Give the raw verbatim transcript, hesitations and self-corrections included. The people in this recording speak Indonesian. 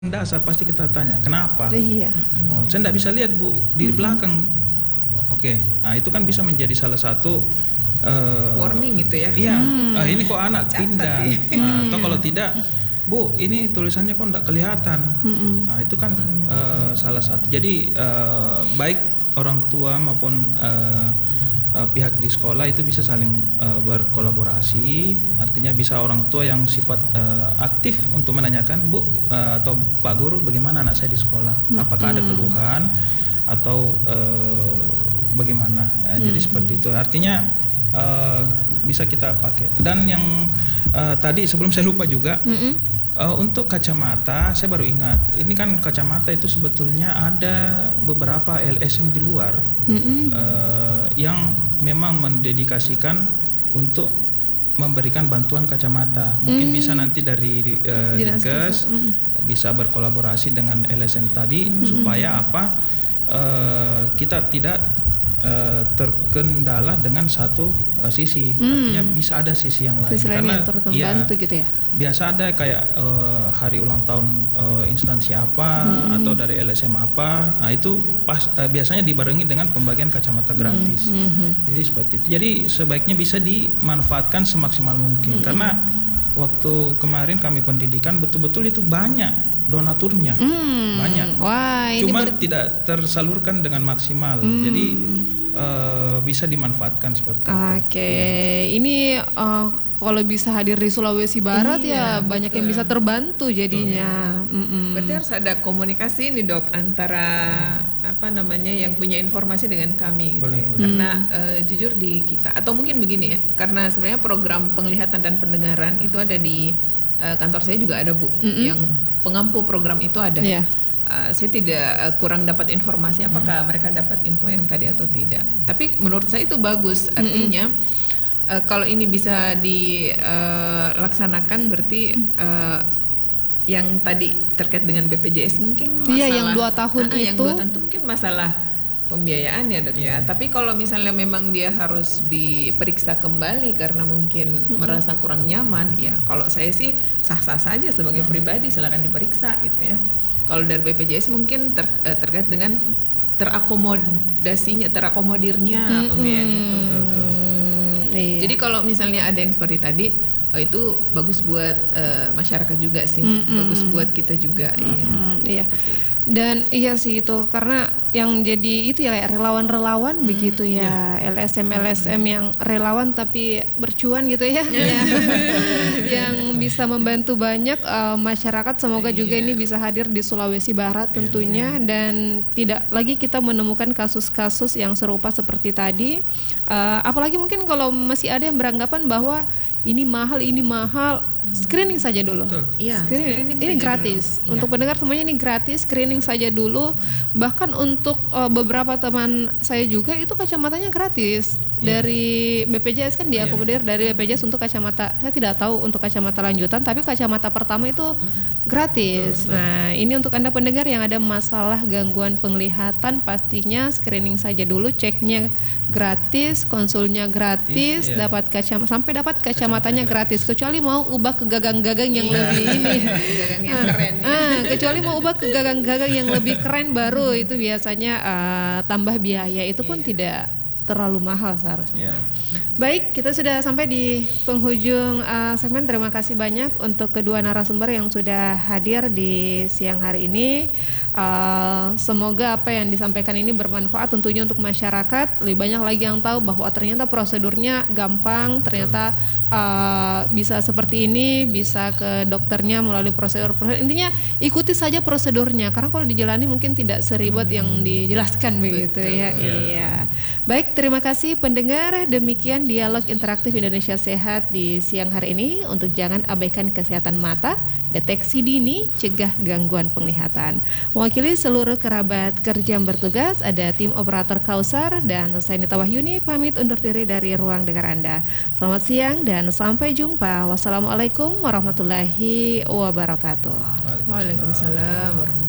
dasar pasti kita tanya kenapa. Iya. Oh, saya tidak bisa lihat Bu di mm-hmm. belakang. Oke, nah itu kan bisa menjadi salah satu uh, warning gitu ya. Iya, Hmm. uh, ini kok anak pindah. Nah, atau kalau tidak, Bu, ini tulisannya kok tidak kelihatan. Mm-hmm. Nah itu kan mm. uh, salah satu. Jadi uh, baik orang tua maupun uh, uh, pihak di sekolah itu bisa saling uh, berkolaborasi. Artinya bisa orang tua yang sifat uh, aktif untuk menanyakan, Bu uh, atau Pak Guru, bagaimana anak saya di sekolah? Apakah mm-hmm. ada keluhan atau uh, bagaimana? Uh, mm-hmm. Jadi seperti itu. Artinya uh, bisa kita pakai. Dan yang uh, tadi sebelum saya lupa juga. Mm-hmm. Uh, untuk kacamata, saya baru ingat, ini kan kacamata itu sebetulnya ada beberapa L S M di luar mm-hmm. uh, yang memang mendedikasikan untuk memberikan bantuan kacamata. Mungkin mm. bisa nanti dari uh, Dinkes mm. bisa berkolaborasi dengan L S M tadi mm-hmm. supaya apa uh, kita tidak Uh, terkendala dengan satu uh, sisi, hmm. artinya bisa ada sisi yang lain. Sisi karena yang turut membantu ya, gitu ya. Biasa ada kayak uh, hari ulang tahun uh, instansi apa hmm. atau dari L S M apa, nah itu pas uh, biasanya dibarengi dengan pembagian kacamata gratis. Hmm. Hmm. Jadi seperti itu. Jadi sebaiknya bisa dimanfaatkan semaksimal mungkin hmm. karena waktu kemarin kami pendidikan betul-betul itu banyak donaturnya, hmm. banyak. Wah, ini cuma ber- tidak tersalurkan dengan maksimal. Hmm. Jadi uh, bisa dimanfaatkan seperti okay. itu. Oke, ya. Ini uh, kalau bisa hadir di Sulawesi Barat iya, ya banyak betul. Yang bisa terbantu jadinya. Berarti harus ada komunikasi nih Dok antara hmm. apa namanya yang punya informasi dengan kami. Gitu boleh, ya. boleh. Karena uh, jujur di kita atau mungkin begini ya, karena sebenarnya program penglihatan dan pendengaran itu ada di uh, kantor saya juga ada Bu mm-hmm. yang pengampu program itu ada. Yeah. Uh, saya tidak uh, kurang dapat informasi apakah mm. mereka dapat info yang tadi atau tidak. Tapi menurut saya itu bagus. Artinya mm-hmm. uh, kalau ini bisa dilaksanakan uh, berarti uh, yang tadi terkait dengan B P J S mungkin masalah. Iya, yang dua tahun uh, itu. Yang dua tahun itu mungkin masalah pembiayaan ya Dok ya. Tapi kalau misalnya memang dia harus diperiksa kembali karena mungkin mm-hmm. merasa kurang nyaman, ya kalau saya sih sah-sah saja sebagai mm-hmm. pribadi, silakan diperiksa gitu ya. Kalau dari B P J S mungkin ter, terkait dengan terakomodasinya, terakomodirnya mm-hmm. pembiayaan itu. Gitu. Iya. Jadi kalau misalnya ada yang seperti tadi, oh itu bagus buat uh, masyarakat juga sih, mm-hmm. bagus buat kita juga. Mm-hmm. Iya. Dan iya sih itu karena yang jadi itu ya relawan-relawan hmm, begitu ya, ya. L S M L S M yang relawan tapi bercuan gitu ya, ya. Yang bisa membantu banyak uh, masyarakat. Semoga yeah. juga ini bisa hadir di Sulawesi Barat tentunya yeah. dan tidak lagi kita menemukan kasus-kasus yang serupa seperti tadi. Uh, apalagi mungkin kalau masih ada yang beranggapan bahwa ini mahal, ini mahal, screening saja dulu. Iya, screening, screening ini gratis. Dulu. Untuk ya. Pendengar semuanya ini gratis, screening saja dulu. Bahkan untuk uh, beberapa teman saya juga itu kacamatanya gratis. Ya. Dari B P J S kan diakomodir ya. Dari B P J S untuk kacamata. Saya tidak tahu untuk kacamata lanjutan, tapi kacamata pertama itu gratis. Betul, betul. Nah, ini untuk Anda pendengar yang ada masalah gangguan penglihatan, pastinya screening saja dulu, ceknya gratis, konsulnya gratis, ya. Dapat kacamata sampai dapat kacamatanya gratis. Kecuali mau ubah ke gagang-gagang yang ya. Lebih ini. Gagang yang keren. Ya. Ah, kecuali mau ubah ke gagang-gagang yang lebih keren baru itu biasanya uh, tambah biaya. Itu pun ya. Tidak terlalu mahal seharusnya. Yeah. Baik, kita sudah sampai di penghujung uh, segmen. Terima kasih banyak untuk kedua narasumber yang sudah hadir di siang hari ini. Uh, semoga apa yang disampaikan ini bermanfaat tentunya untuk masyarakat. Lebih banyak lagi yang tahu bahwa ternyata prosedurnya gampang, ternyata uh, bisa seperti ini, bisa ke dokternya melalui prosedur-prosedur. Intinya ikuti saja prosedurnya, karena kalau dijalani mungkin tidak seribet hmm. yang dijelaskan begitu. Betul. Ya. Iya. Ya. Baik, terima kasih pendengar. Demikian dialog interaktif Indonesia Sehat di siang hari ini. Untuk jangan abaikan kesehatan mata, deteksi dini, cegah gangguan penglihatan. Mewakili seluruh kerabat kerja yang bertugas, ada tim operator Kausar dan saya Nita Wahyuni pamit undur diri dari ruang dengar Anda. Selamat siang dan sampai jumpa. Wassalamualaikum warahmatullahi wabarakatuh. Waalaikumsalam warahmatullahi wabarakatuh.